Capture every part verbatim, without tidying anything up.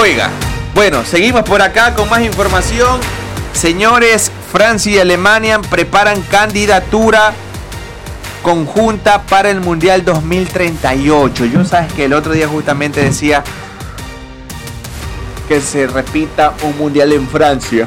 Oiga, bueno, seguimos por acá con más información. Señores, Francia y Alemania preparan candidatura conjunta para el Mundial dos mil treinta y ocho. Yo sabes que el otro día justamente decía que se repita un Mundial en Francia.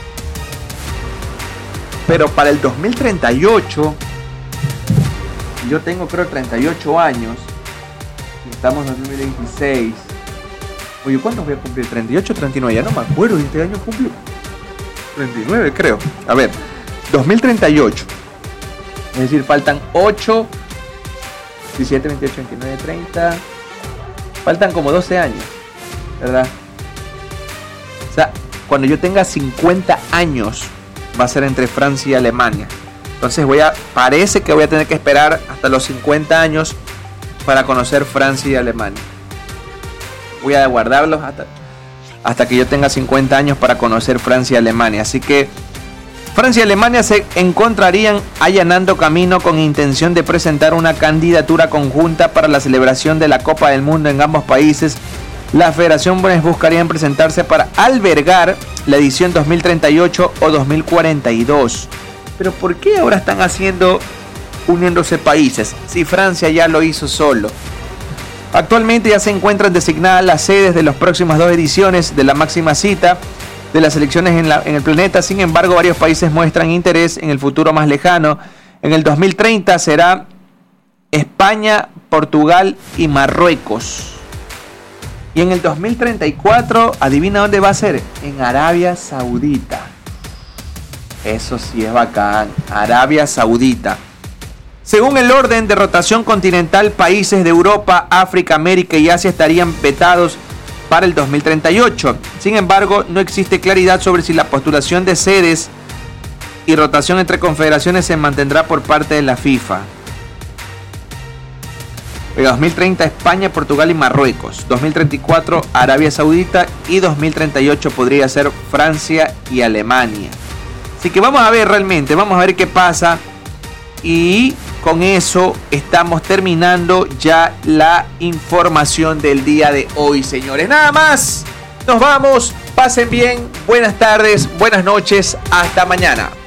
Pero para el dos mil treinta y ocho, yo tengo creo treinta y ocho años. Estamos en dos mil veintiséis. Oye, ¿cuántos voy a cumplir? ¿treinta y ocho o treinta y nueve? Ya no me acuerdo. Este año cumplió treinta y nueve, creo. A ver, dos mil treinta y ocho. Es decir, faltan ocho, diecisiete, veintiocho, veintinueve, treinta. Faltan como doce años, ¿verdad? O sea, cuando yo tenga cincuenta años, va a ser entre Francia y Alemania. Entonces voy a, parece que voy a tener que esperar hasta los cincuenta años para conocer Francia y Alemania. Voy a guardarlos hasta, hasta que yo tenga cincuenta años para conocer Francia y Alemania. Así que Francia y Alemania se encontrarían allanando camino con intención de presentar una candidatura conjunta para la celebración de la Copa del Mundo en ambos países. Las federaciones buscarían presentarse para albergar la edición dos mil treinta y ocho o dos mil cuarenta y dos. Pero ¿por qué ahora están haciendo, uniéndose países, si Francia ya lo hizo solo? Actualmente ya se encuentran designadas las sedes de las próximas dos ediciones de la máxima cita de las elecciones en, la, en el planeta. Sin embargo, varios países muestran interés en el futuro más lejano. En el dos mil treinta será España, Portugal y Marruecos. Y en el dos mil treinta y cuatro, adivina dónde va a ser, en Arabia Saudita. Eso sí es bacán, Arabia Saudita. Según el orden de rotación continental, países de Europa, África, América y Asia estarían vetados para el dos mil treinta y ocho. Sin embargo, no existe claridad sobre si la postulación de sedes y rotación entre confederaciones se mantendrá por parte de la FIFA. En dos mil treinta, España, Portugal y Marruecos. dos mil treinta y cuatro, Arabia Saudita. Y dos mil treinta y ocho podría ser Francia y Alemania. Así que vamos a ver realmente, vamos a ver qué pasa. Y con eso estamos terminando ya la información del día de hoy, señores. Nada más, nos vamos, pasen bien, buenas tardes, buenas noches, hasta mañana.